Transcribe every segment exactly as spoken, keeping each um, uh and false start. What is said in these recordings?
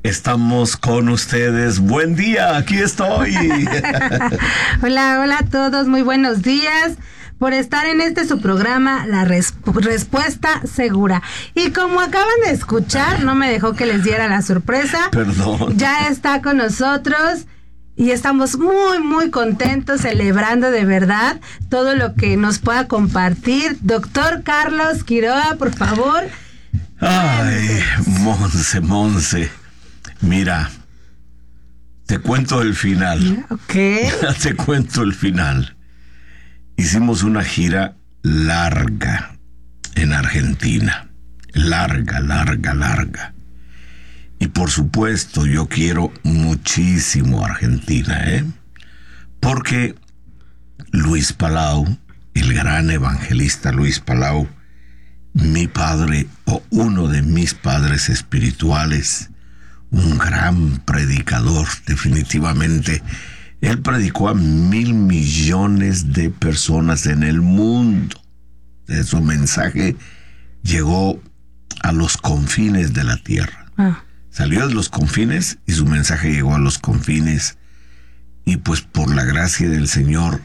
Estamos con ustedes. Buen día, aquí estoy. Hola, hola a todos, muy buenos días por estar en este su programa, La Resp- Respuesta Segura. Y como acaban de escuchar, no me dejó que les diera la sorpresa. Perdón. Ya está con nosotros y estamos muy, muy contentos, celebrando de verdad todo lo que nos pueda compartir. Doctor Carlos Quiroga, por favor. Ay, Monse, Monse. Mira, te cuento el final. Ok. Te cuento el final. Hicimos una gira larga en Argentina. Larga, larga, larga. Y por supuesto, yo quiero muchísimo a Argentina, ¿eh? Porque Luis Palau, el gran evangelista Luis Palau, mi padre o uno de mis padres espirituales, un gran predicador, definitivamente. Él predicó a mil millones de personas en el mundo. Su mensaje llegó a los confines de la tierra. Ah. Salió de los confines y su mensaje llegó a los confines. Y pues por la gracia del Señor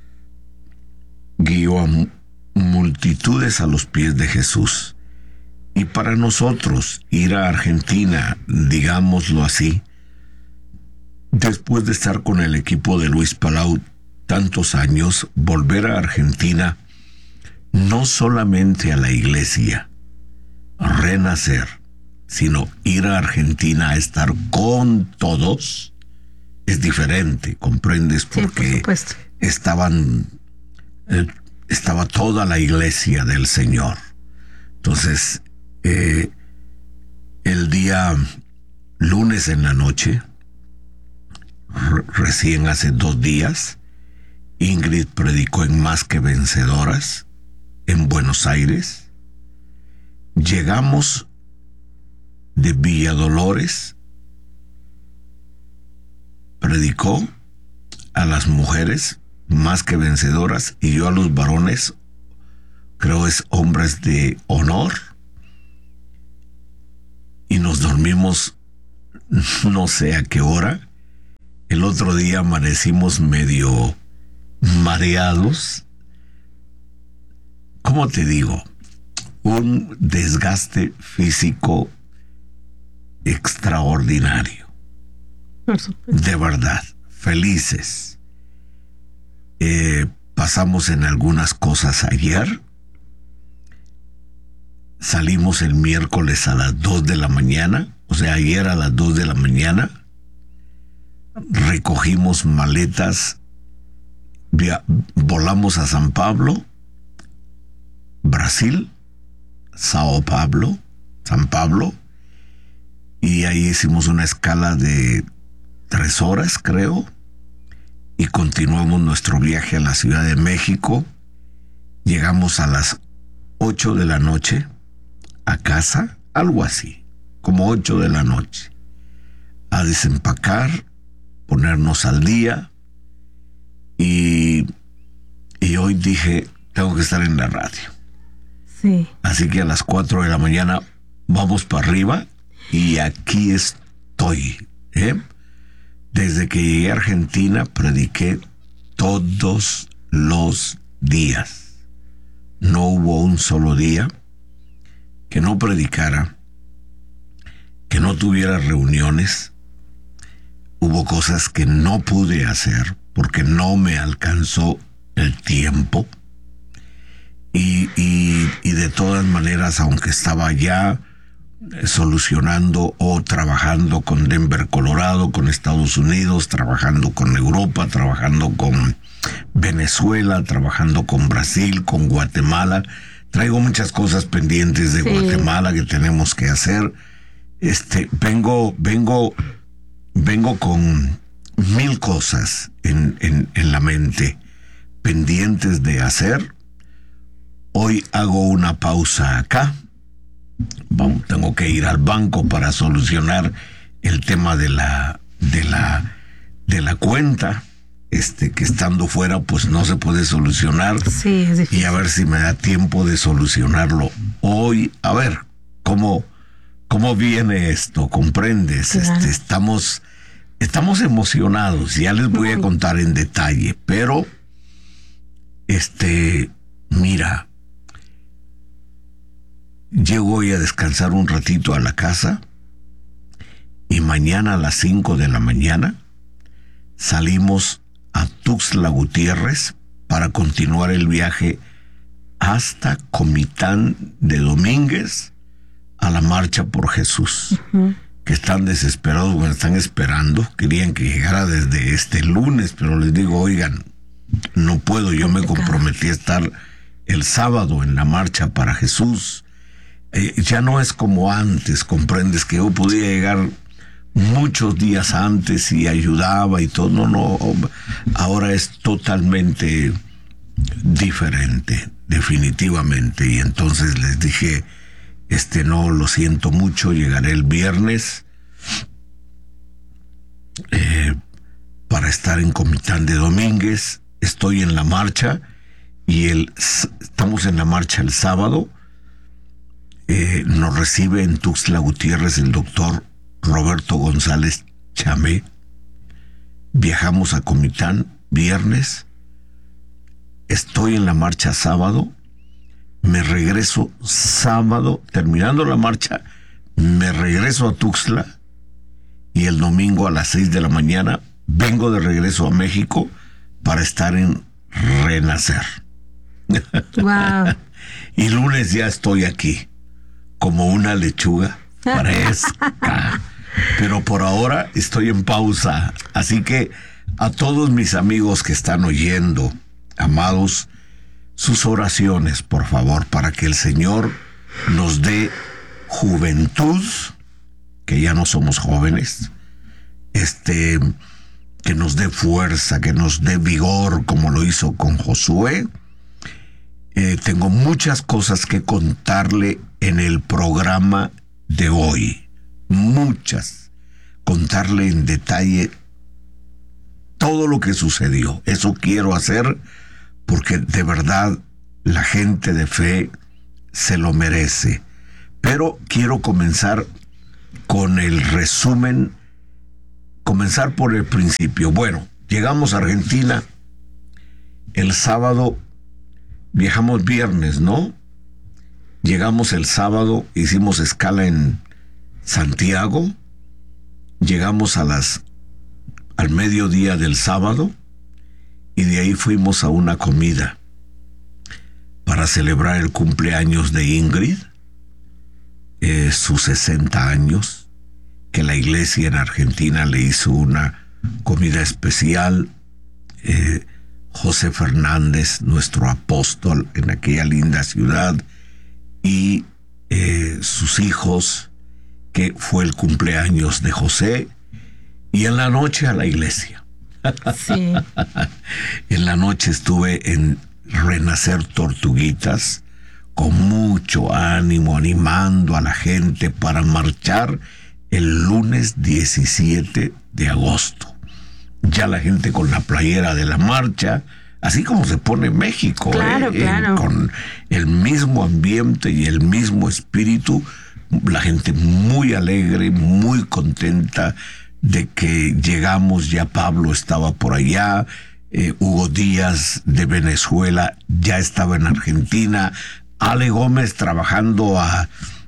guió a multitudes a los pies de Jesús. Y para nosotros ir a Argentina, digámoslo así, después de estar con el equipo de Luis Palau tantos años, volver a Argentina, no solamente a la iglesia, renacer, sino ir a Argentina a estar con todos, es diferente, ¿comprendes? Porque sí, por supuesto. estaban, eh, estaba toda la iglesia del Señor. Entonces, Eh, el día lunes en la noche, r- recién hace dos días, Ingrid predicó en Más que Vencedoras, en Buenos Aires. Llegamos de Villa Dolores, predicó a las mujeres Más que Vencedoras y yo a los varones, creo es Hombres de Honor. Y nos dormimos no sé a qué hora. El otro día amanecimos medio mareados. ¿Cómo te digo? Un desgaste físico extraordinario. De verdad, felices. Eh, pasamos en algunas cosas ayer. Salimos el miércoles a las dos de la mañana, o sea, ayer a las dos de la mañana. Recogimos maletas, via- volamos a San Pablo, Brasil, Sao Paulo, San Pablo, y ahí hicimos una escala de tres horas, creo, y continuamos nuestro viaje a la Ciudad de México. Llegamos a las ocho de la noche a casa, algo así, como ocho de la noche, a desempacar, ponernos al día, y, y hoy dije, tengo que estar en la radio. Sí. Así que a las cuatro de la mañana vamos para arriba, y aquí estoy, ¿eh? Desde que llegué a Argentina, prediqué todos los días. No hubo un solo día que no predicara, que no tuviera reuniones. Hubo cosas que no pude hacer porque no me alcanzó el tiempo. Y, y, y de todas maneras, aunque estaba ya solucionando o trabajando con Denver, Colorado, con Estados Unidos, trabajando con Europa, trabajando con Venezuela, trabajando con Brasil, con Guatemala. Traigo muchas cosas pendientes de sí. Guatemala que tenemos que hacer. Este, vengo, vengo, vengo con mil cosas en, en, en la mente pendientes de hacer. Hoy hago una pausa acá. Vamos, tengo que ir al banco para solucionar el tema de la, de la, de la cuenta. Este, que estando fuera pues no se puede solucionar. Sí, es difícil. Y a ver si me da tiempo de solucionarlo hoy. A ver cómo, cómo viene esto, ¿comprendes? Claro. Este, estamos, estamos emocionados, ya les voy a contar en detalle, pero, este, mira, llego hoy a descansar un ratito a la casa y mañana a las cinco de la mañana salimos a Tuxtla Gutiérrez para continuar el viaje hasta Comitán de Domínguez a la Marcha por Jesús. Uh-huh. Que están desesperados, bueno, están esperando, querían que llegara desde este lunes, pero les digo, oigan, no puedo, yo me comprometí a estar el sábado en la Marcha para Jesús. Eh, ya no es como antes, comprendes, que yo podía llegar muchos días antes y ayudaba y todo. No, no, ahora es totalmente diferente, definitivamente. Y entonces les dije, este, no, lo siento mucho, llegaré el viernes eh, para estar en Comitán de Domínguez. Estoy en la marcha y el, estamos en la marcha el sábado. Eh, nos recibe en Tuxtla Gutiérrez el doctor Roberto González Chamé. Viajamos a Comitán viernes. Estoy en la marcha sábado. Me regreso sábado, terminando la marcha, me regreso a Tuxtla y el domingo a las seis de la mañana vengo de regreso a México para estar en Renacer. Wow. Y lunes ya estoy aquí, como una lechuga fresca. Pero por ahora estoy en pausa. Así que a todos mis amigos que están oyendo, amados, sus oraciones, por favor, para que el Señor nos dé juventud, que ya no somos jóvenes, este, que nos dé fuerza, que nos dé vigor, como lo hizo con Josué. Eh, tengo muchas cosas que contarle en el programa de hoy, muchas, contarle en detalle todo lo que sucedió. Eso quiero hacer porque de verdad la gente de fe se lo merece. Pero quiero comenzar con el resumen, comenzar por el principio. Bueno, llegamos a Argentina el sábado, viajamos viernes, ¿no? Llegamos el sábado, hicimos escala en Santiago, llegamos a las al mediodía del sábado y de ahí fuimos a una comida para celebrar el cumpleaños de Ingrid, eh, sus sesenta años, que la iglesia en Argentina le hizo una comida especial. eh, José Fernández, nuestro apóstol en aquella linda ciudad, y eh, sus hijos, que fue el cumpleaños de José, y en la noche a la iglesia. Sí. En la noche estuve en Renacer Tortuguitas con mucho ánimo, animando a la gente para marchar el lunes diecisiete de agosto. Ya la gente con la playera de la marcha, así como se pone México, claro, eh, claro. Eh, con el mismo ambiente y el mismo espíritu, la gente muy alegre, muy contenta de que llegamos. Ya Pablo estaba por allá, eh, Hugo Díaz de Venezuela ya estaba en Argentina, Ale Gómez trabajando a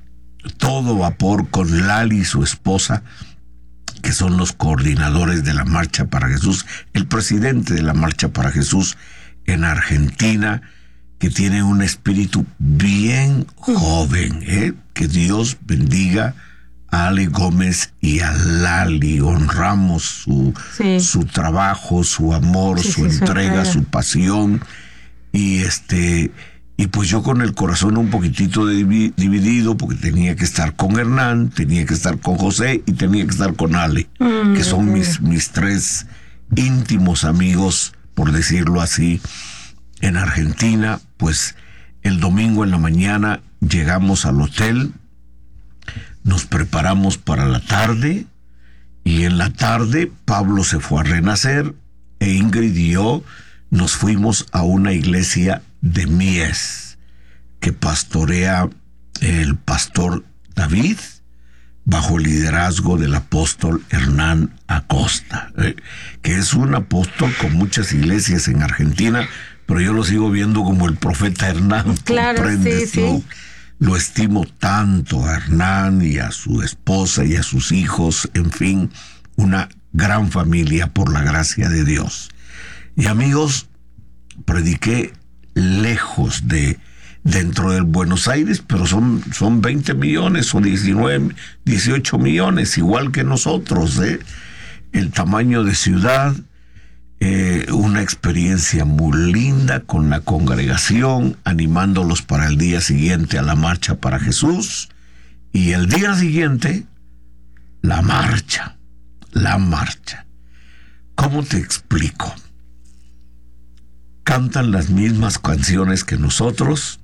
todo vapor con Lali, su esposa, que son los coordinadores de la Marcha para Jesús, el presidente de la Marcha para Jesús en Argentina, que tiene un espíritu bien joven, ¿eh? Que Dios bendiga a Ale Gómez y a Lali. Honramos su, sí. su trabajo, su amor, sí, su sí, entrega, su pasión. Y este... Y pues yo con el corazón un poquitito dividido, porque tenía que estar con Hernán, tenía que estar con José y tenía que estar con Ale, mm, que son mis, mis tres íntimos amigos, por decirlo así, en Argentina. Pues el domingo en la mañana llegamos al hotel, nos preparamos para la tarde, y en la tarde Pablo se fue a Renacer e Ingrid y yo nos fuimos a una iglesia de Mies, que pastorea el pastor David, bajo el liderazgo del apóstol Hernán Acosta, ¿eh? que es un apóstol con muchas iglesias en Argentina, pero yo lo sigo viendo como el profeta Hernán. Claro, ¿comprendes? sí, sí. Lo, lo estimo tanto a Hernán y a su esposa y a sus hijos, en fin, una gran familia por la gracia de Dios. Y amigos, prediqué lejos de dentro del Buenos Aires, pero son, son veinte millones o diecinueve, dieciocho millones, igual que nosotros, ¿eh? El tamaño de ciudad, eh, una experiencia muy linda con la congregación, animándolos para el día siguiente a la marcha para Jesús, y el día siguiente, la marcha, la marcha. ¿Cómo te explico? Cantan las mismas canciones que nosotros,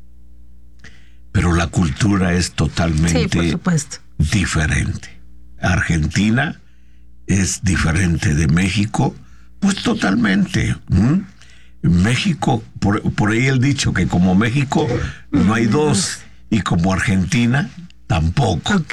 pero la cultura es totalmente sí, por supuesto. diferente. Argentina es diferente de México, pues totalmente. ¿Mm? México, por, por ahí el dicho que como México no hay dos, y como Argentina tampoco. Ok.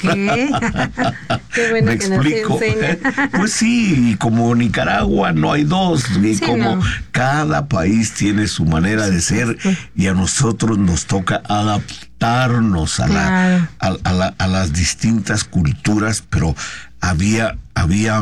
Qué bueno. ¿Me que explico? nos enseña. Pues sí, y como Nicaragua no hay dos, y Sí, como no. cada país tiene su manera de ser, y a nosotros nos toca adaptarnos a, Claro. la, a, a la, a las distintas culturas, pero había, había,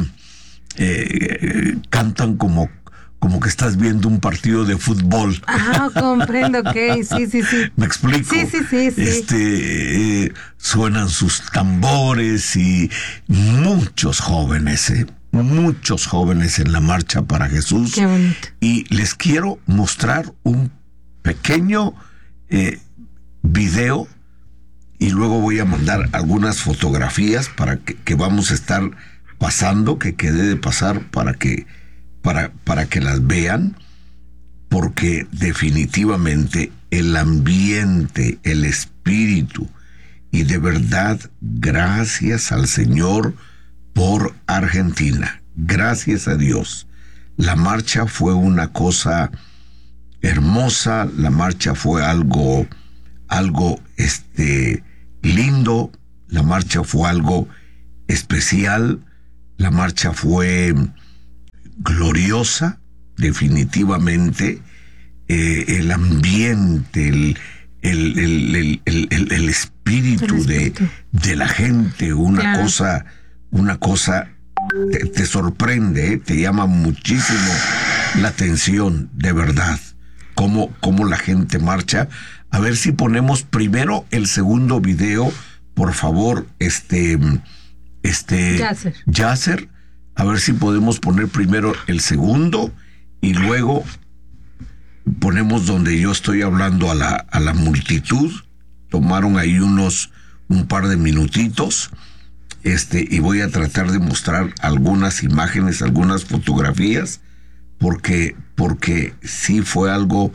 eh, cantan como como que estás viendo un partido de fútbol. Ah, comprendo, ok, sí, sí, sí. ¿Me explico? Sí, sí, sí, sí. Este, eh, suenan sus tambores y muchos jóvenes, eh, muchos jóvenes en la marcha para Jesús. Qué bonito. Y les quiero mostrar un pequeño eh, video, y luego voy a mandar algunas fotografías para que, que vamos a estar pasando, que quede de pasar para que Para, para que las vean, porque definitivamente el ambiente, el espíritu, y de verdad, gracias al Señor por Argentina, gracias a Dios. La marcha fue una cosa hermosa, la marcha fue algo, algo este, lindo, la marcha fue algo especial, la marcha fue gloriosa, definitivamente. Eh, el ambiente, el, el, el, el, el, el, el espíritu, el de, espíritu. de la gente, una Claro. cosa, una cosa te, te sorprende, ¿eh? Te llama muchísimo la atención, de verdad, cómo, cómo la gente marcha. A ver si ponemos primero el segundo video, por favor, este, este, Yasser. Yasser. A ver si podemos poner primero el segundo y luego ponemos donde yo estoy hablando a la, a la multitud. Tomaron ahí unos, un par de minutitos, este, y voy a tratar de mostrar algunas imágenes, algunas fotografías, porque, porque sí fue algo,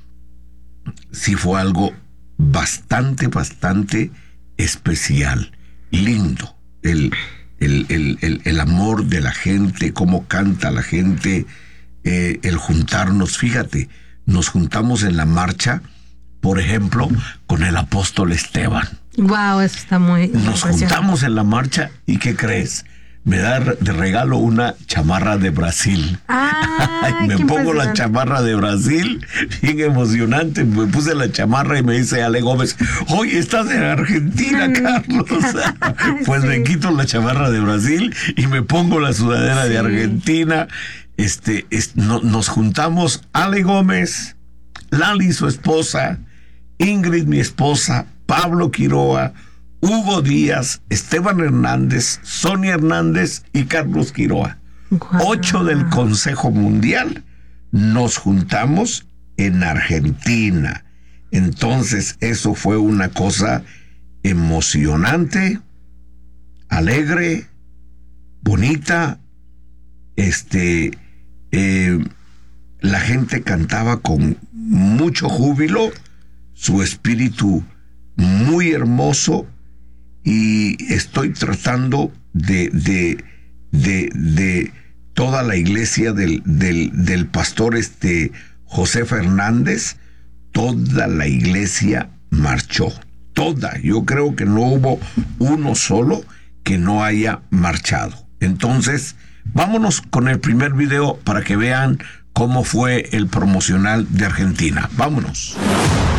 sí fue algo bastante, bastante especial, lindo. El El, el, el, el amor de la gente, cómo canta la gente, eh, el juntarnos. Fíjate, nos juntamos en la marcha, por ejemplo, con el apóstol Esteban. Wow, eso está muy Nos impresionante. juntamos en la marcha y ¿qué crees? Me da de regalo una chamarra de Brasil. Ay, me qué pongo la impresionante. chamarra de Brasil, bien emocionante. Me puse la chamarra y me dice Ale Gómez, oye, estás en Argentina, Carlos. Pues Sí. me quito la chamarra de Brasil y me pongo la sudadera Sí. de Argentina. Este, es- no- nos juntamos Ale Gómez, Lali, su esposa, Ingrid, mi esposa, Pablo Quiroa, Hugo Díaz, Esteban Hernández, Sonia Hernández y Carlos Quiroa. Guau. Ocho del Consejo Mundial. Nos juntamos en Argentina. Entonces, eso fue una cosa emocionante, alegre, bonita. Este, eh, la gente cantaba con mucho júbilo, su espíritu muy hermoso. Y estoy tratando de, de, de, de toda la iglesia del, del, del pastor este José Fernández, toda la iglesia marchó, toda. Yo creo que no hubo uno solo que no haya marchado. Entonces, vámonos con el primer video para que vean cómo fue el promocional de Argentina. Vámonos.